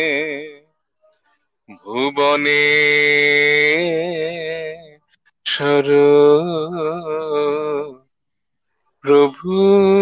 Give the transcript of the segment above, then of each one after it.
ভুবনে সর প্রভু।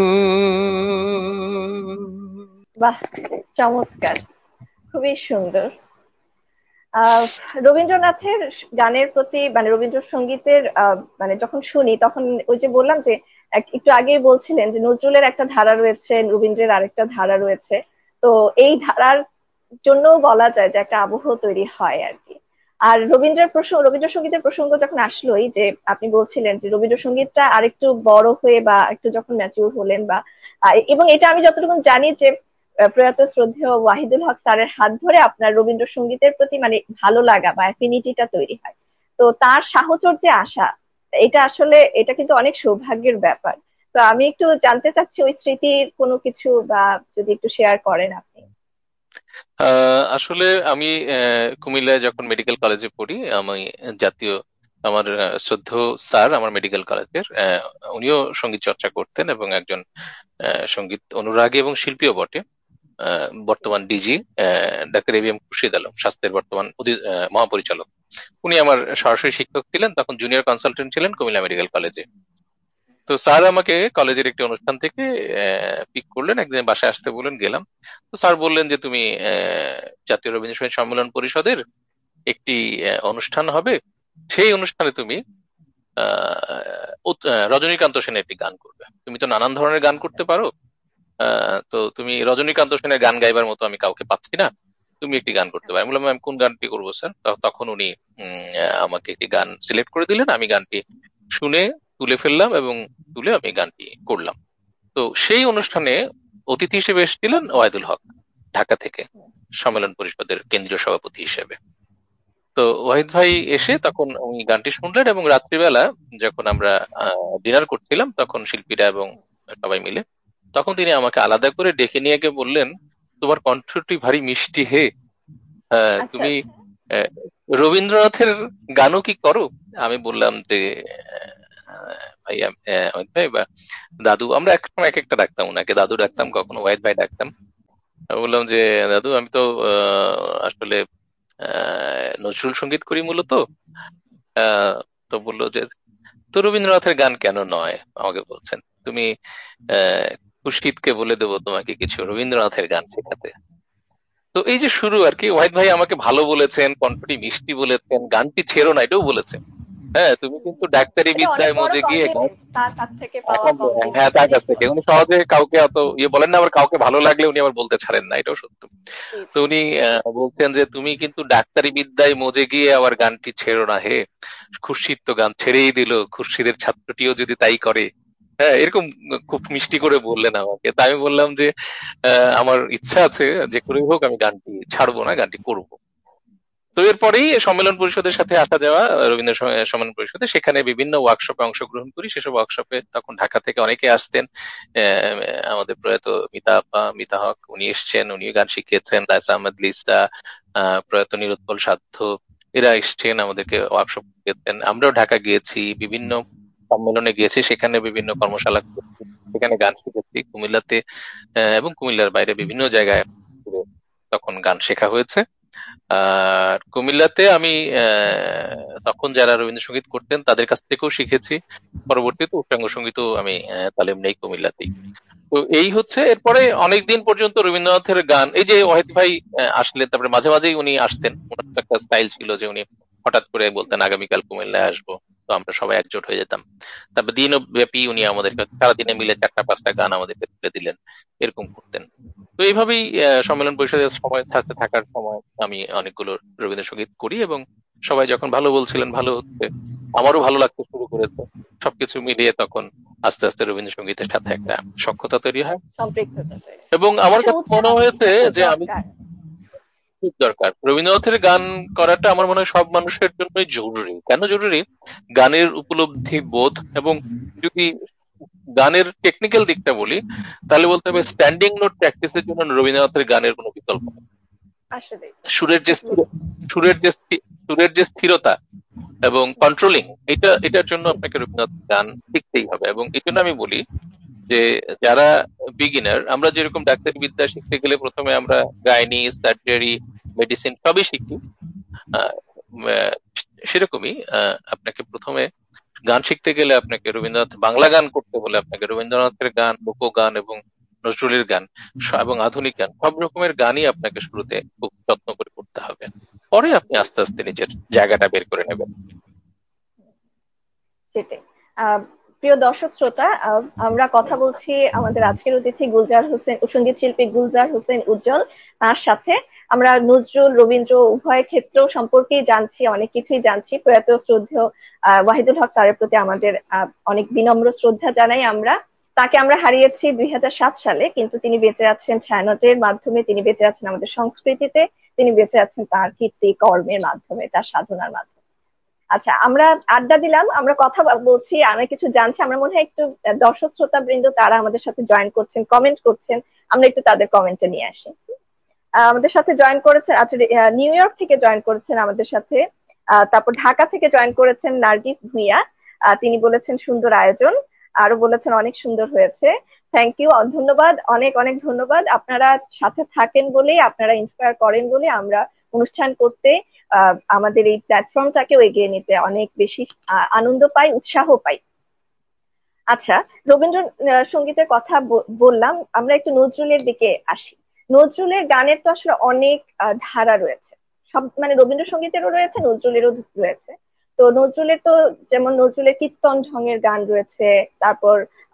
বাহ, চমৎকার, খুবই সুন্দর। আহ রবীন্দ্রনাথের গানের প্রতি মানে রবীন্দ্রসঙ্গীতের মানে যখন শুনি তখন ওই যে বললাম যে একটু আগেই বলছিলেন যে নজরুলের একটা ধারা রয়েছে, রবীন্দ্রের আরেকটা ধারা রয়েছে। তো এই ধারার জন্য বলা যায় যে একটা আবহ তৈরি হয় আর কি। আর রবীন্দ্রসঙ্গীতের প্রসঙ্গ যখন আসলোই, যে আপনি বলছিলেন যে রবীন্দ্রসঙ্গীতটা আরেকটু বড় হয়ে বা একটু যখন ম্যাচিউর হলেন বা এবং এটা আমি যতটুকু জানি যে প্রয়াত শ্রদ্ধেয় ওয়াহিদুল হক স্যারের হাত ধরে আপনার রবীন্দ্রসঙ্গীতের প্রতি মানে ভালো লাগা বা অ্যাফিনিটিটা তৈরি হয়। তো তার সাহচর্যে আসা, এটা কিন্তু অনেক সৌভাগ্যের ব্যাপার। তো আমি একটু জানতে চাচ্ছি ওই স্মৃতির কোনো কিছু, বা যদি একটু শেয়ার করেন আপনি। আসলে আমি কুমিল্লায় যখন মেডিকেল কলেজে পড়ি, আমি জাতীয় আমার শ্রদ্ধেয় স্যার আমার মেডিকেল কলেজের, উনিও সঙ্গীত চর্চা করতেন এবং একজন সঙ্গীত অনুরাগী এবং শিল্পীও বটে। বর্তমান DG doctor A B M Khurshid Alam, স্বাস্থ্যের বর্তমান মহাপরিচালক। উনি আমার সরাসরি শিক্ষক ছিলেন, তখন জুনিয়র কনসালটেন্ট ছিলেন কুমিল্লা মেডিকেল কলেজে। তো স্যার আমাকে কলেজের একটি অনুষ্ঠান থেকে পিক করলেন, একদিন বাসায় আসতে বললেন, গেলাম। তো স্যার বললেন যে তুমি জাতীয় রবীন্দ্র সঙ্গীত সম্মেলন পরিষদের একটি অনুষ্ঠান হবে, সেই অনুষ্ঠানে তুমি রজনীকান্ত সেনের একটি গান করবে। তুমি তো নানান ধরনের গান করতে পারো, তো তুমি রজনীকান্ত সেনের গান গাইবার মতো আমি কাউকে পাচ্ছি না, তুমি একটি গান করতে পারো। আমি বললাম, আমি কোন গানটি করবো স্যার? তখন উনি আমাকে একটি গান সিলেক্ট করে দিলেন। আমি গানটি শুনে তুলে ফেললাম এবং তুলে আমি গানটি করলাম। তো সেই অনুষ্ঠানে অতিথি হিসেবে এসেছিলেন ওয়াহিদুল হক, ঢাকা থেকে, সম্মেলন পরিষদের কেন্দ্রীয় সভাপতি হিসেবে। তো ওয়াহিদ ভাই এসে তখন উনি গানটি শুনলেন এবং রাত্রিবেলা যখন আমরা ডিনার করছিলাম তখন শিল্পীরা এবং সবাই মিলে, তখন তিনি আমাকে আলাদা করে ডেকে নিয়ে গিয়ে বললেন, তোমার কণ্ঠটি ভারী মিষ্টি হে, আচ্ছা, তুমি আচ্ছা। আহ, রবীন্দ্রনাথের গানও কি করো? আমি বললাম যে ভাইয়া, ওয়াহিদ ভাই বা দাদু, আমরা একসময় এক একটা ডাকতাম, ওনাকে দাদু ডাকতাম, কখনো ওয়াহিদ ভাই ডাকতাম। আমি বললাম যে দাদু, আমি তো আসলে নজরুল সঙ্গীত করি মূলত। আহ, তো বললো যে, তো রবীন্দ্রনাথের গান কেন নয়, আমাকে বলছেন তুমি আহ খুরশিদকে বলে দেবো তোমাকে কিছু রবীন্দ্রনাথের গান শেখাতে। তো এই যে শুরু আর কি, ওয়াহিদ ভাই আমাকে ভালো বলেছেন, কণ্ঠটি মিষ্টি বলেছেন, গানটি ছেড়ো না এটাও বলেছেন। হ্যাঁ, তুমি কিন্তু ডাক্তারি এটা অনেক বিদ্যায় বড় মজে গিয়ে গান। কমপ্লিমেন্ট, তার কাছ থেকে পাওয়া এখন হ্যাঁ, কমপ্লিমেন্ট তার অনেক কাছ থেকে বড়। উনি সহজে কাউকে অত বলেন না, আবার কাউকে ভালো লাগলে উনি আবার বলতে ছাড়েন না, এটাও সত্য। জি, তো জি। উনি বলছেন যে তুমি কিন্তু ডাক্তারি বিদ্যায় মজে গিয়ে আবার গানটি ছেড়ো না হে, খুরশিদ তো গান ছেড়েই দিল, খুরশিদের ছাত্রটিও যদি তাই করে। হ্যাঁ, এরকম খুব মিষ্টি করে বললেন আমাকে। তাই আমি বললাম যে আমার ইচ্ছা আছে, যে করেই হোক আমি গানটি ছাড়বো না, গানটি করব। তো এরপরেই সম্মেলন পরিষদের সাথে আসা যাওয়া, রবীন্দ্র সম্মেলন পরিষদে, সেখানে বিভিন্ন ওয়ার্কশপে অংশগ্রহণ করি। সেসব ওয়ার্কশপে তখন ঢাকা থেকে অনেকে আসতেন। আহ, আমাদের প্রয়াত মিতা হক উনি এসছেন, উনি গান শিখিয়েছেন। লায়সা আহমেদ লিসা, প্রয়াত নিরুৎপল সাধ্য, এরা এসছেন, আমাদেরকে ওয়ার্কশপ শিখিয়েছেন। আমরাও ঢাকা গিয়েছি, বিভিন্ন সম্মেলনে গিয়েছি, সেখানে বিভিন্ন কর্মশালা করেছি, সেখানে গান শিখেছি কুমিল্লাতে এবং কুমিল্লার বাইরে বিভিন্ন জায়গায় ঘুরে তখন গান শেখা হয়েছে। আর কুমিল্লাতে আমি তখন যারা রবীন্দ্রসঙ্গীত করতেন তাদের কাছ থেকেও শিখেছি। পরবর্তীতে উচ্চাঙ্গ সঙ্গীতও আমি তালিম নেই কুমিল্লাতেই। তো এই হচ্ছে, এরপরে অনেক দিন পর্যন্ত রবীন্দ্রনাথের গান, এই যে ওয়াহিদ ভাই আসলেন, তারপরে মাঝে মাঝেই উনি আসতেন। ওনার তো একটা স্টাইল ছিল যে উনি হঠাৎ করে বলতেন আগামীকাল কুমিল্লায় আসবো, তো আমরা সবাই একজোট হয়ে যেতাম। তারপর দিনব্যাপী উনি আমাদেরকে সারাদিনে মিলে 4টা 5টা গান আমাদেরকে তুলে দিলেন, এরকম করতেন। তো এইভাবেই সম্মেলন পরিষদের সময় থাকার সময় আমি অনেকগুলো রবীন্দ্রসঙ্গীত করি এবং সবাই যখন ভালো বলছিলেন, ভালো হচ্ছে, আমারও ভালো লাগতে শুরু করেছে। সবকিছু মিলিয়ে তখন আস্তে আস্তে রবীন্দ্রসঙ্গীতের সাথে একটা সখ্যতা তৈরি হয়। সম্পৃক্ততা তৈরি হয়। এবং আমার আসলে কাছে উৎসাহ মনে হয়েছে জিনিসটা খুব যে আমি দরকার। খুব দরকার রবীন্দ্রনাথের গান করাটা, আমার মনে হয় সব মানুষের জন্যই জরুরি। কেন জরুরি? গানের উপলব্ধি বোধ এবং, যদি গানের টেকনিক্যাল দিকটা বলি, তাহলে বলতে হবে স্ট্যান্ডিং নোট প্র্যাকটিসের জন্য রবীন্দ্রনাথের গানের কোনো বিকল্প নেই। আসলে সুরের যে ঠিক স্থির বলেছেন। সুরের যে সুরের যে স্থিরতা এবং কন্ট্রোলিং, এটার জন্য আপনাকে রবীন্দ্রনাথ গান শিখতেই হবে। এবং এই জন্য আমি বলি যে যারা বিগিনার, আমরা যেরকম ডাক্তারি বিদ্যা শিখতে গেলে প্রথমে আমরা গাইনি, সার্জারি, মেডিসিন সবই শিখি, আহ, আহ, সেরকমই আপনাকে প্রথমে গান শিখতে গেলে আপনাকে রবীন্দ্রনাথ, বাংলা গান করতে হলে আপনাকে রবীন্দ্রনাথের গান, লোকগান এবং নজরুলের গান এবং আধুনিক গান, সব রকমের গানই আপনাকে শুরুতে খুব যত্ন করে করতে হবে। পরে আপনি আস্তে আস্তে নিজের জায়গাটা বের করে নেবেন। সেটাই। প্রিয় দর্শক শ্রোতা, আমরা কথা বলছি আমাদের আজকের অতিথি গুলজার হোসেন, সঙ্গীত শিল্পী গুলজার হোসেন উজ্জ্বল, তার সাথে আমরা নজরুল রবীন্দ্র উভয় ক্ষেত্র সম্পর্কেই জানছি, অনেক কিছুই জানছি। প্রয়াত শ্রদ্ধেয় ওয়াহিদুল হক স্যারের প্রতি আমাদের অনেক বিনম্র শ্রদ্ধা জানাই আমরা। তাকে আমরা হারিয়েছি 2007 সালে, কিন্তু তিনি বেঁচে আছেন ছায়ানটের মাধ্যমে, তিনি বেঁচে আছেন আমাদের সংস্কৃতিতে, তিনি বেঁচে আছেন তার কীর্তি কর্মের মাধ্যমে, তার সাধনার মাধ্যমে। আচ্ছা, আমরা আড্ডা দিলাম, আমরা কথা বলছি, অনেক কিছু জানছি। আমরা মনে হয় একটু দর্শক শ্রোতা বৃন্দ তারা আমাদের সাথে জয়েন করছেন, কমেন্ট করছেন, আমরা একটু তাদের কমেন্টে নিয়ে আসি। আমাদের সাথে জয়েন করেছেন, আচ্ছা, নিউ ইয়র্ক থেকে জয়েন করেছেন আমাদের সাথে, তারপর ঢাকা থেকে জয়েন করেছেন নার্গিস ভুঁইয়া। তিনি বলেছেন সুন্দর আয়োজন, আরো বলেছেন অনেক সুন্দর হয়েছে। থ্যাংক ইউ, ধন্যবাদ, অনেক অনেক ধন্যবাদ। আপনারা সাথে থাকেন বলেই, আপনারা ইন্সপায়ার করেন বলে আমরা অনুষ্ঠান করতে, আমাদের এই প্ল্যাটফর্মটাকেও এগিয়ে নিতে অনেক বেশি আনন্দ পাই, উৎসাহ পাই। আচ্ছা, রবীন্দ্র সঙ্গীতের কথা বললাম, আমরা একটু নজরুলের দিকে আসি। নজরুলের গানের তো আসলে অনেক ধারা রয়েছে, সব মানে রবীন্দ্রসঙ্গীতেরও রয়েছে, নজরুলেরও রয়েছে। তো নজরুলের তো যেমন নজরুলের কীর্তন ঢঙের গান রয়েছে, তারপর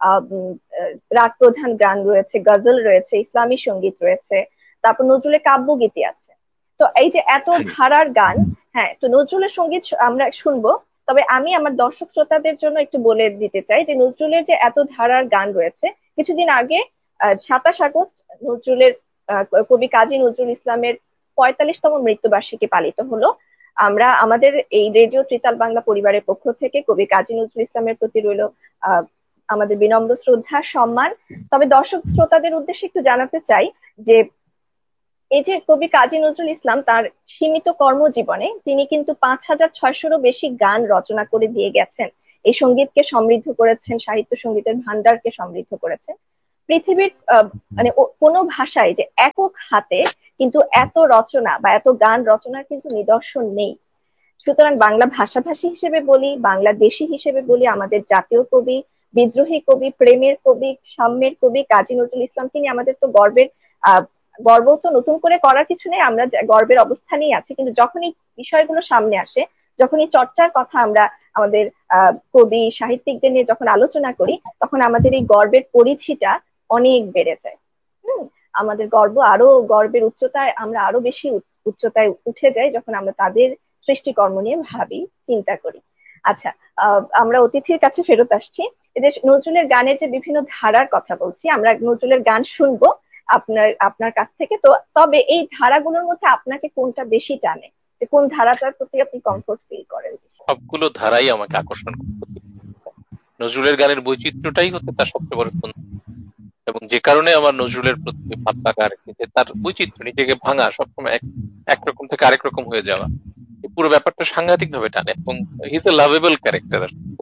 রাগ প্রধান গান রয়েছে, গজল রয়েছে, ইসলামী সঙ্গীত রয়েছে, তারপর নজরুলের কাব্যগীতি আছে। তো এই যে এত ধারার গান, হ্যাঁ, তো নজরুলের সঙ্গীত আমরা শুনবো। তবে আমি আমার দর্শক শ্রোতাদের জন্য একটু বলে দিতে চাই যে নজরুলের যে এত ধারার গান রয়েছে, কিছুদিন আগে 27 আগস্ট নজরুলের কবি কাজী নজরুল ইসলামের 45তম মৃত্যুবার্ষিকী পালিত হলো। আমরা আমাদের এই রেডিও ত্রিতাল বাংলা পরিবারের পক্ষ থেকে কবি কাজী নজরুল ইসলামের প্রতি রইল আমাদের বিনম্র শ্রদ্ধা, সম্মান। তবে দর্শক শ্রোতাদের উদ্দেশ্যে একটু জানাতে চাই যে এই যে কবি কাজী নজরুল ইসলাম তার সীমিত কর্মজীবনে তিনি কিন্তু 5600-রও বেশি গান রচনা করে দিয়ে গেছেন। এই সঙ্গীতকে সমৃদ্ধ করেছেন, সাহিত্য সঙ্গীতের ভান্ডারকে সমৃদ্ধ করেছেন। পৃথিবীর মানে কোনো ভাষায় যে একক হাতে কিন্তু এত রচনা বা এত গান রচনার কিন্তু নিদর্শন নেই। সুতরাং বাংলা ভাষাভাষী হিসেবে বলি, বাংলাদেশী হিসেবে বলি, আমাদের জাতীয় কবি, বিদ্রোহী কবি, প্রেমের কবি, সাম্যের কবি কাজী নজরুল ইসলাম, তিনি আমাদের তো গর্বের। গর্ব তো নতুন করে করার কিছু নেই, আমরা গর্বের অবস্থানেই আছি। কিন্তু যখন এই বিষয়গুলো সামনে আসে, যখন এই চর্চার কথা আমরা আমাদের কবি সাহিত্যিকদের নিয়ে যখন আলোচনা করি, তখন আমাদের এই গর্বের পরিধিটা অনেক বেড়ে যায়। আমাদের গর্ব আরো, গর্বের উচ্চতায় আমরা আরো বেশি উচ্চতায় উঠে যাই যখন আমরা তাদের সৃষ্টিকর্ম নিয়ে ভাবি, চিন্তা করি। আচ্ছা, আমরা অতিথির কাছে ফেরত আসছি। এই যে নজরুলের গানের যে বিভিন্ন ধারার কথা বলছি, আমরা নজরুলের গান শুনবো আপনার কাছ থেকে। তো তবে এই ধারাগুলোর মধ্যে আপনাকে কোনটা বেশি টানে, যে কোন ধারাটার প্রতি আপনি কমফোর্ট ফিল করেন? সবগুলো ধারাই আমাকে আকর্ষণ করতে, নজরুলের গানের বৈচিত্র্যটাই হচ্ছে তার সবচেয়ে বড় সুন্দর, এবং যে কারণে আমার নজরুলের প্রতি ভালো লাগা আর কি, যে তার বৈচিত্র্য, নিজেকে ভাঙা, সবসময় একরকম থেকে আরেক রকম হয়ে যাওয়া, এই পুরো ব্যাপারটা সাংঘাতিক ভাবে টানে। এবং he is a lovable character.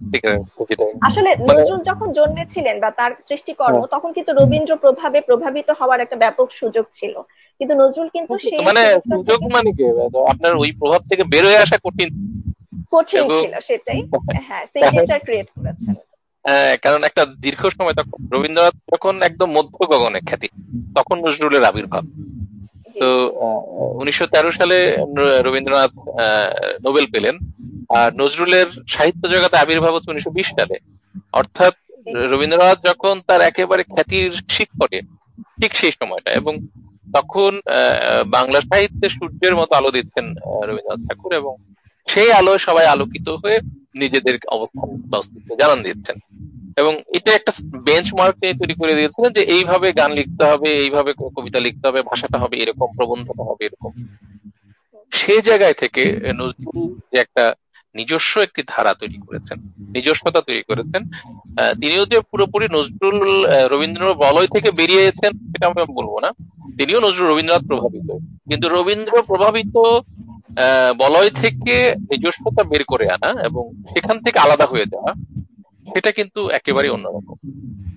আসলে নজরুল যখন জন্মেছিলেন বা তার সৃষ্টিকর্ম, তখন কিন্তু রবীন্দ্র প্রভাবে প্রভাবিত হওয়ার একটা ব্যাপক সুযোগ ছিল, কিন্তু নজরুল কিন্তু সেই মানে সুযোগ মানে কি, আপনার ওই প্রভাব থেকে বের হয়ে আসা কঠিন কঠিন ছিল, সেটাই। হ্যাঁ, সিগনেচার ক্রিয়েট করেছেন। কারণ একটা দীর্ঘ সময়, তখন রবীন্দ্রনাথ যখন একদম মধ্য গগনে খ্যাতি, তখন নজরুলের আবির্ভাব। তো 1913 সালে রবীন্দ্রনাথ নোবেল পেলেন, আর নজরুলের সাহিত্য জগতে আবির্ভাব হচ্ছে 1920 সালে। অর্থাৎ রবীন্দ্রনাথ যখন তার একেবারে খ্যাতির শিখরে, ঠিক সেই সময়টা, এবং তখন বাংলা সাহিত্যে সূর্যের মতো আলো দিচ্ছেন রবীন্দ্রনাথ ঠাকুর, এবং সেই আলোয় সবাই আলোকিত হয়ে নিজেদের অবস্থান বা অস্তিত্ব জানান দিচ্ছেন। এবং এটা একটা বেঞ্চমার্ক নিয়ে তৈরি করে দিয়েছিলেন যে এইভাবে গান লিখতে হবে, এইভাবে কবিতা লিখতে হবে, ভাষাটা হবে এরকম, প্রবন্ধটা হবে এরকম। সেই জায়গায় থেকে নজরুল যে একটা নিজস্ব একটি ধারা তৈরি করেছেন, নিজস্বতা তৈরি করেছেন, তিনিও যে পুরোপুরি নজরুল রবীন্দ্র বলয় থেকে বেরিয়েছেন সেটা আমি বলবো না, তিনিও নজরুল রবীন্দ্রনাথ প্রভাবিত, কিন্তু রবীন্দ্র প্রভাবিত বলয় থেকে নিজস্বতা বের করে আনা এবং সেখান থেকে আলাদা হয়ে যাওয়া, সেটা কিন্তু একেবারে অন্যরকম।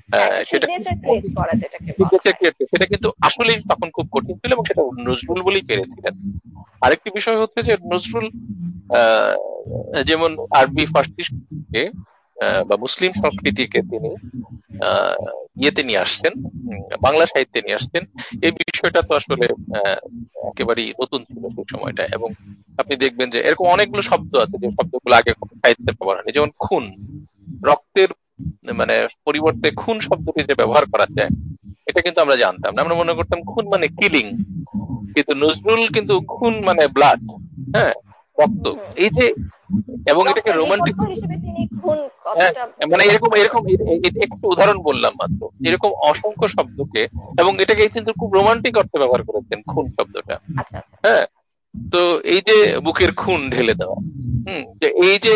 হ্যাঁ, একটা সেটা সিগনেচার ক্রিয়েট করা যেটাকে ঠিক বলা আছে, হয়। সেটা কিন্তু আসলেই তখন খুব কঠিন ছিল এবং সেটা নজরুল বলেই পেরেছিলেন। আরেকটি বিষয় হচ্ছে যে নজরুল আহ, যেমন আরবি ফার্সি কে, বা মুসলিম সংস্কৃতিকে তিনি আহ, ইয়েতে নিয়ে আসছেন, বাংলা সাহিত্যে নিয়ে আসছেন। এই বিষয়টা তো আসলে আহ, একেবারেই নতুন ছিল সেই সময়টা। এবং আপনি দেখবেন যে এরকম অনেকগুলো শব্দ আছে যে শব্দগুলো আগে সাহিত্যে ব্যবহার হয়নি, যেমন খুন, রক্তের মানে পরিবর্তে খুন শব্দটি যে ব্যবহার করা যায়, এটা কিন্তু আমরা জানতাম না। আমরা মনে করতাম খুন মানে কিলিং, কিন্তু নজরুল কিন্তু খুন মানে ব্লাড, হ্যাঁ, রক্ত। হুম, হুম। এই যে, এবং এটাকে রক্তের রোমান্টিক, বিকল্প হিসেবে তিনি খুন হ্যাঁ, কথাটা মানে ব্যবহার এরকম এরকম করেছেন। একটু উদাহরণ বললাম মাত্র, এরকম অসংখ্য শব্দকে, এবং এটাকে কিন্তু খুব রোমান্টিক অর্থে ব্যবহার করেছেন খুন শব্দটা। আচ্ছা, আচ্ছা। হ্যাঁ, তো এই যে বুকের খুন ঢেলে দেওয়া, যে এই যে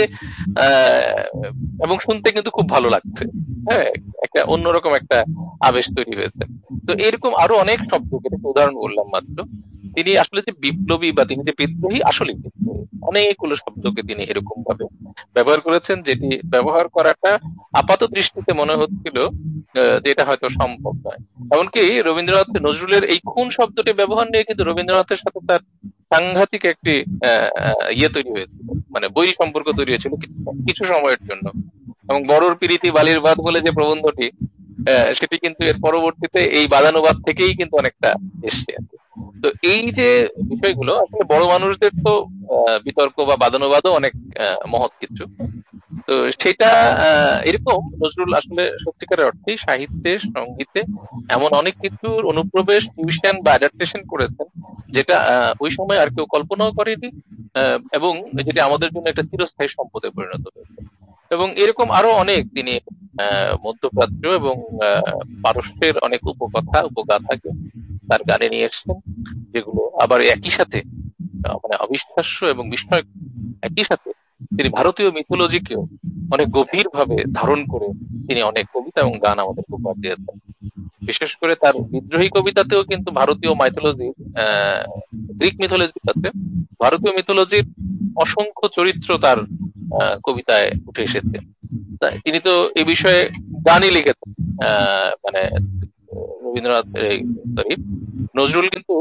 আহ, এবং শুনতে কিন্তু খুব ভালো লাগছে। হ্যাঁ, একটা অন্যরকম একটা আবেশ তৈরি হয়েছে। তো এরকম আরো অনেক শব্দকে একটা উদাহরণ বললাম মাত্র। তিনি আসলে যে বিপ্লবী বা তিনি যে বিদ্রোহী, আসলে বিদ্রোহী, অনেকগুলো শব্দকে তিনি এরকম ভাবে ব্যবহার করেছেন, যেটি ব্যবহার করাটা আপাত দৃষ্টিতে মনে হচ্ছিল যে এটা হয়তো সম্ভব নয়। এমনকি রবীন্দ্রনাথ নজরুলের এই খুন শব্দটি ব্যবহার নিয়ে কিন্তু রবীন্দ্রনাথের সাথে তার সাংঘাতিক একটি ইয়ে তৈরি হয়েছিল, মানে বৈরী সম্পর্ক তৈরি হয়েছিল কিছু কিছু সময়ের জন্য। এবং বড়র পিরিতি বালির বাঁধ বলে যে প্রবন্ধটি, সেটি কিন্তু এর পরবর্তীতে এই বাদানুবাদ থেকেই কিন্তু অনেকটা এসছে আর কি। তো এই যে বিষয়গুলো আসলে বড় মানুষদের তো বিতর্ক বা বাদানুবাদও অনেক মহৎ কিছু। তো সেটা এরকম নজরুল আসলে সত্যিকারের অর্থেই সাহিত্যে, সঙ্গীতে এমন অনেক কিছুর অনুপ্রবেশ, ফিউশন বা অ্যাডাপ্টেশন করেছেন, যেটা ওই সময় আর কেউ কল্পনাও করেনি, এবং যেটা আমাদের জন্য একটা চিরস্থায়ী সম্পদে পরিণত হয়েছে। এবং এরকম আরো অনেক তিনি মধ্যপ্রাচ্য এবং পারস্যের অনেক উপকথা উপগাথাকে তার গানে নিয়ে এসেছেন, যেগুলো আবার একই সাথে মানে অবিশ্বাস্য এবং বিস্ময়। একই সাথে তিনি ভারতীয় মিথোলজিকেও অনেক গভীর ভাবে ধারণ করে তিনি অনেক কবিতা এবং গান আমাদের উপহার দিয়েছেন। বিশেষ করে তার বিদ্রোহী কবিতাতেও কিন্তু ভারতীয় মাইথোলজির, আহ গ্রিক মিথোলজির সাথে ভারতীয় মিথোলজির অসংখ্য চরিত্র তার কবিতায় উঠে এসেছে। তিনি তো এই বিষয়ে গানই লিখেছেন। মানে রবীন্দ্রনাথ, সরি, নজরুল কিন্তু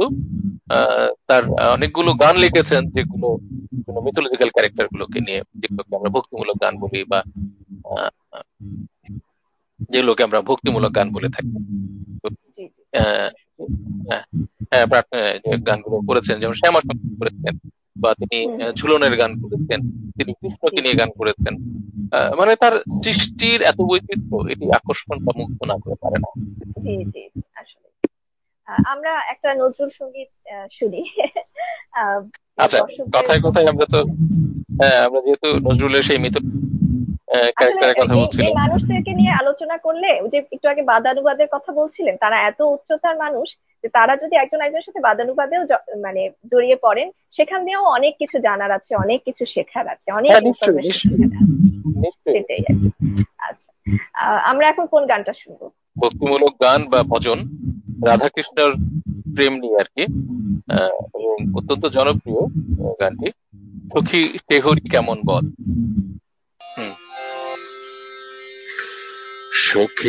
তার অনেকগুলো গান লিখেছেন, যেগুলো মিথোলজিক্যাল ক্যারেক্টার গুলোকে নিয়ে, যেগুলোকে আমরা ভক্তিমূলক গান বলি, বা আহ, যেগুলোকে আমরা ভক্তিমূলক গান বলে থাকি। তো, জি, জি। আহ, হ্যাঁ, হ্যাঁ, যে গানগুলো করেছেন, যেমন শ্যামা সংগীত করেছেন, বা তিনি হুম, হুম। ঝুলনের গান করেছেন, তিনি জি, কৃষ্ণকে জি। নিয়ে গান করেছেন। মানে তার সৃষ্টির এত বৈচিত্র্য, এটি আকর্ষণ বা মুগ্ধ না করে পারে না। জি, জি, আসলে আমরা একটা নজরুল সঙ্গীত শুনি। আহ, আচ্ছা, দর্শকদের কথায় কথায় আমরা তো, হ্যাঁ, আমরা যেহেতু নজরুলের সেই মিথ আসলে ক্যারেক্টারের কথা এই এই বলছিলাম। মানুষদেরকে নিয়ে আলোচনা করলে, ওই যে একটু আগে বাদানুবাদের কথা বলছিলেন, তারা এত উচ্চতার মানুষ যে তারা যদি একজন একজনের সাথে বাদানুবাদেও মানে জড়িয়ে পড়েন, সেখান দিয়েও অনেক কিছু জানার আছে, অনেক কিছু শেখার আছে, অনেক হ্যাঁ, নিশ্চয়ই ইনফরমেশন নিশ্চয়ই সেখানে আছে। নিশ্চয়ই। সেটাই আর কি। আচ্ছা, আমরা এখন কোন গানটা শুনবো? ভক্তিমূলক গান বা ভজন, রাধাকৃষ্ণর প্রেম নিয়ে আর কি, এবং অত্যন্ত জনপ্রিয় গানটি, সখী টেহরি কেমন বল। হুম। সখী